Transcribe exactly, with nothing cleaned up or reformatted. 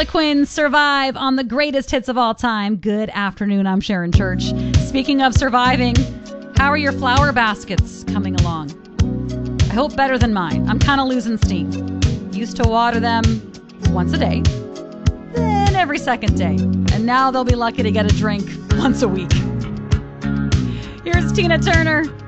Harlequins survive on the greatest hits of all time. Good afternoon, I'm Sharon Church. Speaking of surviving, how are your flower baskets coming along? I hope better than mine. I'm kind of losing steam. Used to water them once a day, then every second day. And now they'll be lucky to get a drink once a week. Here's Tina Turner.